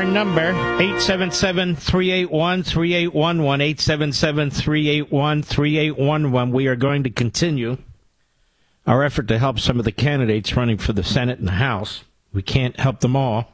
number, 877-381-3811, 877-381-3811. We are going to continue our effort to help some of the candidates running for the Senate and the House. We can't help them all.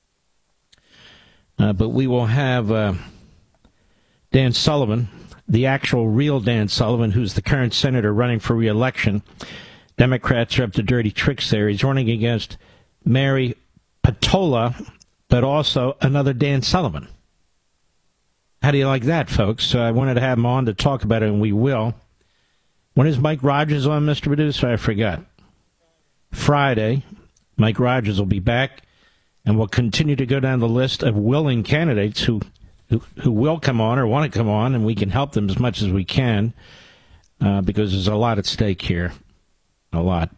But we will have Dan Sullivan, the actual real Dan Sullivan, who's the current senator running for re-election. Democrats are up to dirty tricks there. He's running against Mary Peltola, but also another Dan Sullivan. How do you like that, folks? So I wanted to have him on to talk about it, and we will. When is Mike Rogers on, Mr. Producer? I forgot. Friday. Mike Rogers will be back, and we'll continue to go down the list of willing candidates who will come on or want to come on, and we can help them as much as we can because there's a lot at stake here. A lot.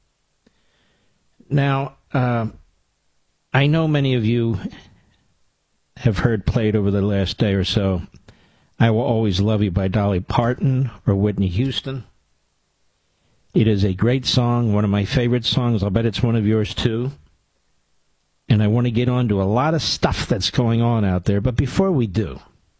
Now, I know many of you have heard played over the last day or so, I Will Always Love You by Dolly Parton or Whitney Houston. It is a great song, one of my favorite songs. I'll bet it's one of yours too. And I want to get on to a lot of stuff that's going on out there. But before we do,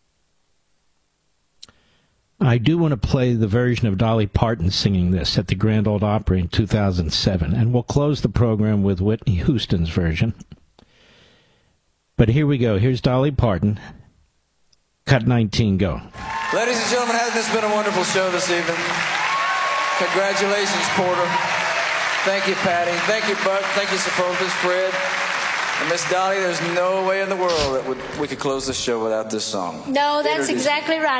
I do want to play the version of Dolly Parton singing this at the Grand Ole Opry in 2007. And we'll close the program with Whitney Houston's version. But here we go. Here's Dolly Parton. Cut 19, go. Ladies and gentlemen, hasn't this been a wonderful show this evening? Congratulations, Porter. Thank you, Patty. Thank you, Buck. Thank you, Sepulveda, Fred. And Miss Dolly, there's no way in the world that we could close this show without this song. No, that's exactly right.